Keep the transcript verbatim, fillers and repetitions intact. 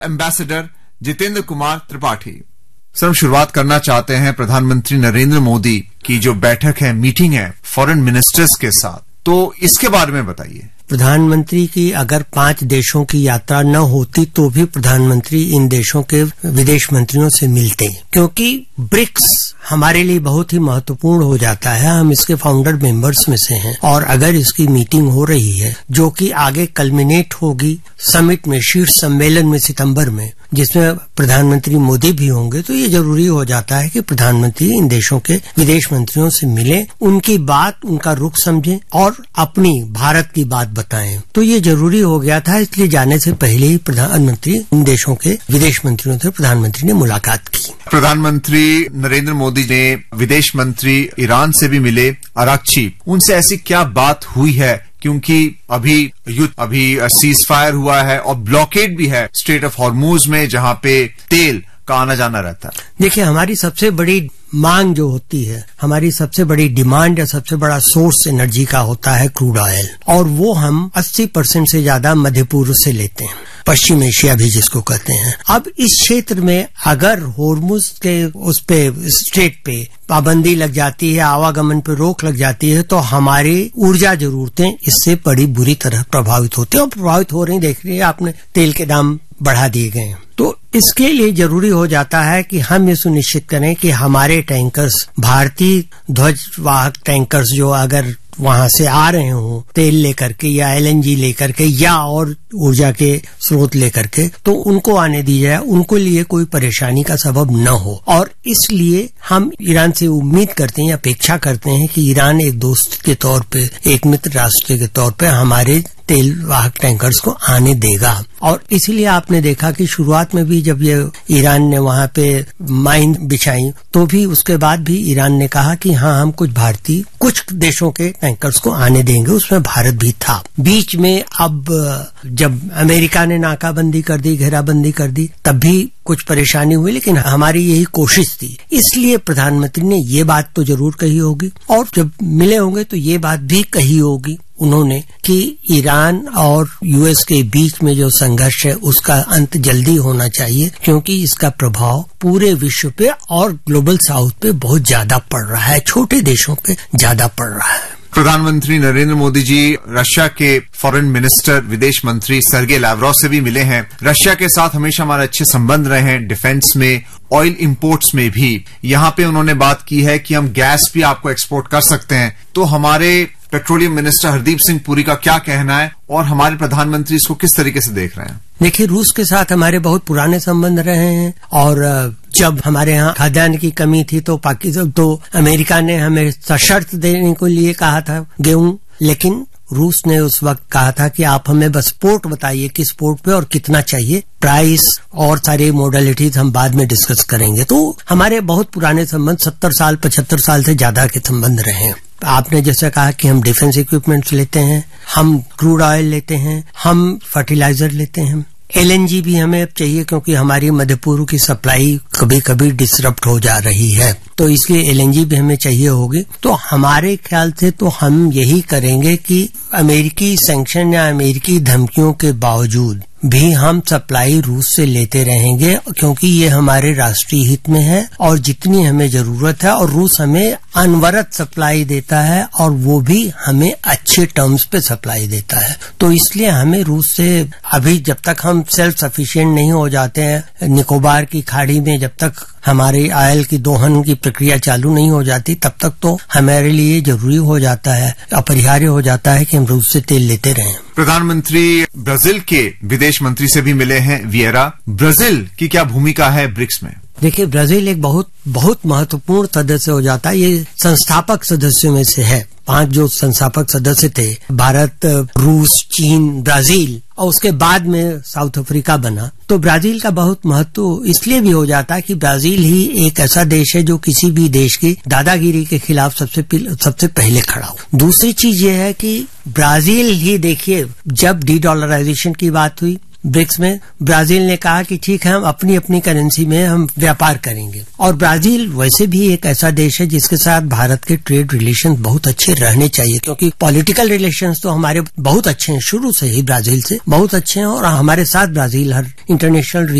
Ambassador Jitendra Kumar Tripathi. Sir, हम शुरुआत करना चाहते हैं प्रधानमंत्री नरेंद्र मोदी की जो बैठक है, मीटिंग है फॉरेन मिनिस्टर्स के साथ, तो इसके बारे में बताइए। प्रधानमंत्री की अगर पांच देशों की यात्रा न होती तो भी प्रधानमंत्री इन देशों के विदेश मंत्रियों से मिलते, क्योंकि ब्रिक्स हमारे लिए बहुत ही महत्वपूर्ण हो जाता है। हम इसके फाउंडर मेंबर्स में से हैं और अगर इसकी मीटिंग हो रही है जो कि आगे कल्मिनेट होगी समिट में, शीर्ष सम्मेलन में सितंबर में, जिसमें प्रधानमंत्री मोदी भी होंगे, तो ये जरूरी हो जाता है कि प्रधानमंत्री इन देशों के विदेश मंत्रियों से मिले, उनकी बात, उनका रुख समझें और अपनी भारत की बात बताएं। तो ये जरूरी हो गया था, इसलिए जाने से पहले ही प्रधानमंत्री इन देशों के विदेश मंत्रियों से प्रधानमंत्री ने मुलाकात की। प्रधानमंत्री नरेंद्र मोदी ने विदेश मंत्री ईरान से भी मिले, अराक्ची। उनसे ऐसी क्या बात हुई है, क्योंकि अभी युद्ध, अभी सीज फायर हुआ है और ब्लॉकेड भी है स्ट्रेट ऑफ हॉर्मुज में, जहां पे तेल का आना जाना रहता है। देखिए, हमारी सबसे बड़ी मांग जो होती है, हमारी सबसे बड़ी डिमांड या सबसे बड़ा सोर्स एनर्जी का होता है क्रूड ऑयल, और वो हम अस्सी परसेंट से ज्यादा मध्य पूर्व से लेते हैं, पश्चिम एशिया भी जिसको कहते हैं। अब इस क्षेत्र में अगर हॉर्मुज के उस पे स्ट्रेट पे पाबंदी लग जाती है, आवागमन पे रोक लग जाती है, तो हमारी ऊर्जा जरूरतें इससे बड़ी बुरी तरह प्रभावित होती है और प्रभावित हो रही। देख रही है आपने, तेल के दाम बढ़ा दिए गए हैं। तो इसके लिए जरूरी हो जाता है कि हम ये सुनिश्चित करें कि हमारे टैंकर्स, भारतीय ध्वजवाहक टैंकर्स जो अगर वहां से आ रहे हों तेल लेकर के या एलएनजी लेकर के या और ऊर्जा के स्रोत लेकर के, तो उनको आने दी जाए, उनको लिए कोई परेशानी का सबब न हो। और इसलिए हम ईरान से उम्मीद करते हैं, अपेक्षा करते हैं कि ईरान एक दोस्त के तौर पे, एक मित्र राष्ट्र के तौर पे हमारे तेल वाहक टैंकर्स को आने देगा। और इसीलिए आपने देखा कि शुरुआत में भी जब ये ईरान ने वहां पे माइन बिछाई, तो भी उसके बाद भी ईरान ने कहा कि हाँ, हम कुछ भारतीय, कुछ देशों के टैंकर्स को आने देंगे, उसमें भारत भी था। बीच में अब जब अमेरिका ने नाकाबंदी कर दी, घेराबंदी कर दी, तब भी कुछ परेशानी हुई, लेकिन हमारी यही कोशिश थी। इसलिए प्रधानमंत्री ने ये बात तो जरूर कही होगी और जब मिले होंगे तो ये बात भी कही होगी उन्होंने कि ईरान और यूएस के बीच में जो संघर्ष है उसका अंत जल्दी होना चाहिए, क्योंकि इसका प्रभाव पूरे विश्व पे और ग्लोबल साउथ पे बहुत ज्यादा पड़ रहा है, छोटे देशों पे ज्यादा पड़ रहा है। प्रधानमंत्री नरेंद्र मोदी जी रशिया के फॉरेन मिनिस्टर, विदेश मंत्री सर्गे लावरोव से भी मिले हैं। रशिया के साथ हमेशा हमारे अच्छे संबंध रहे हैं, डिफेंस में, ऑयल इंपोर्ट्स में भी। यहाँ पे उन्होंने बात की है कि हम गैस भी आपको एक्सपोर्ट कर सकते हैं। तो हमारे पेट्रोलियम मिनिस्टर हरदीप सिंह पुरी का क्या कहना है और हमारे प्रधानमंत्री इसको किस तरीके से देख रहे हैं? देखिए, रूस के साथ हमारे बहुत पुराने संबंध रहे हैं और जब हमारे यहाँ खाद्यान्न की कमी थी तो पाकिस्तान, तो अमेरिका ने हमें सशर्त देने के लिए कहा था गेहूं, लेकिन रूस ने उस वक्त कहा था कि आप हमें बस पोर्ट बताइए, किस पोर्ट पे और कितना चाहिए, प्राइस और सारे मोडालिटीज हम बाद में डिस्कस करेंगे। तो हमारे बहुत पुराने संबंध, सत्तर साल पचहत्तर साल से ज्यादा के संबंध रहे हैं। आपने जैसे कहा कि हम डिफेंस इक्विपमेंट्स लेते हैं, हम क्रूड ऑयल लेते हैं, हम फर्टिलाइजर लेते हैं, एलएनजी भी हमें अब चाहिए, क्योंकि हमारी मध्य पूर्व की सप्लाई कभी कभी डिसरप्ट हो जा रही है, तो इसलिए एलएनजी भी हमें चाहिए होगी। तो हमारे ख्याल से तो हम यही करेंगे कि अमेरिकी सैंक्शन या अमेरिकी धमकियों के बावजूद भी हम सप्लाई रूस से लेते रहेंगे, क्योंकि ये हमारे राष्ट्रीय हित में है और जितनी हमें जरूरत है, और रूस हमें अनवरत सप्लाई देता है और वो भी हमें अच्छे टर्म्स पे सप्लाई देता है। तो इसलिए हमें रूस से अभी, जब तक हम सेल्फ सफिशिएंट नहीं हो जाते हैं, निकोबार की खाड़ी में जब तक हमारी ऑयल की दोहन की प्रक्रिया चालू नहीं हो जाती, तब तक तो हमारे लिए जरूरी हो जाता है, अपरिहार्य हो जाता है कि हम रूस से तेल लेते रहें। प्रधानमंत्री ब्राजील के विदेश मंत्री से भी मिले हैं, वियरा। ब्राजील की क्या भूमिका है ब्रिक्स में? देखिए, ब्राजील एक बहुत बहुत महत्वपूर्ण सदस्य हो जाता है, ये संस्थापक सदस्यों में से है। पांच जो संस्थापक सदस्य थे, भारत, रूस, चीन, ब्राजील, और उसके बाद में साउथ अफ्रीका बना। तो ब्राजील का बहुत महत्व इसलिए भी हो जाता है कि ब्राजील ही एक ऐसा देश है जो किसी भी देश की दादागिरी के खिलाफ सबसे सबसे पहले खड़ा हो। दूसरी चीज ये है कि ब्राजील ही, देखिए, जब डी डॉलराइजेशन की बात हुई ब्रिक्स में ब्राजील ने कहा कि ठीक है हम अपनी अपनी करेंसी में हम व्यापार करेंगे। और ब्राजील वैसे भी एक ऐसा देश है जिसके साथ भारत के ट्रेड रिलेशन बहुत अच्छे रहने चाहिए, क्योंकि पॉलिटिकल रिलेशंस तो हमारे बहुत अच्छे हैं, शुरू से ही ब्राजील से बहुत अच्छे हैं और हमारे साथ ब्राजील हर इंटरनेशनल